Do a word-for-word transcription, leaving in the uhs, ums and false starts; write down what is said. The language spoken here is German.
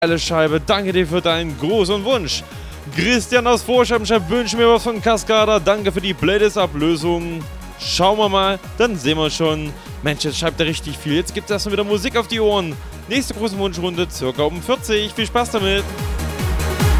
Geile Scheibe, danke dir für deinen Gruß und Wunsch. Christian aus Vorscheibenchef wünscht mir was von Cascada. Danke für die Playlist-Ablösung. Schauen wir mal, dann sehen wir schon. Mensch, jetzt schreibt er richtig viel. Jetzt gibt es erstmal wieder Musik auf die Ohren. Nächste große Wunschrunde, circa um vierzig. Viel Spaß damit.